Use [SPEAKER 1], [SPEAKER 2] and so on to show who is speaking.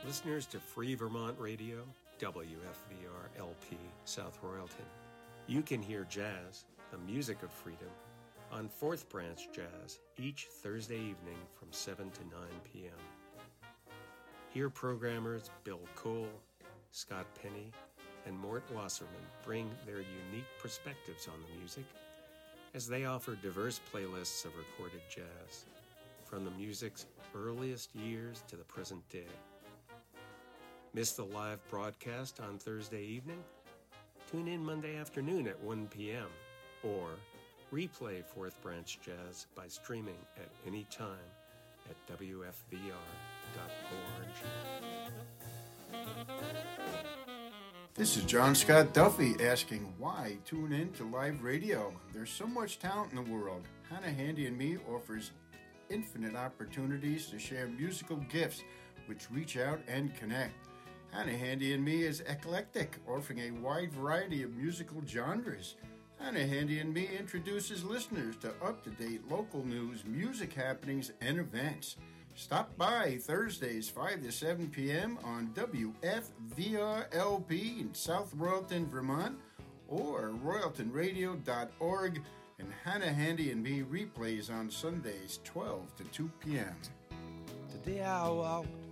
[SPEAKER 1] Listeners to Free Vermont Radio, WFVR-LP, South Royalton. You can hear jazz, the music of freedom, on Fourth Branch Jazz each Thursday evening from 7 to 9 p.m. Here programmers Bill Cole, Scott Penny, and Mort Wasserman bring their unique perspectives on the music as they offer diverse playlists of recorded jazz, from the music's earliest years to the present day. Miss the live broadcast on Thursday evening? Tune in Monday afternoon at 1 p.m. or replay Fourth Branch Jazz by streaming at any time at WFVR.org.
[SPEAKER 2] This is John Scott Duffy asking why tune in to live radio. There's so much talent in the world. Hannah Handy and Me offers infinite opportunities to share musical gifts which reach out and connect. Hannah Handy and Me is eclectic, offering a wide variety of musical genres. Hannah Handy and Me introduces listeners to up-to-date local news, music happenings, and events. Stop by Thursdays 5 to 7 p.m. on WFVR-LP in South Royalton, Vermont, or royaltonradio.org, and Hannah Handy and Me replays on Sundays 12 to 2 p.m.
[SPEAKER 3] Today I walked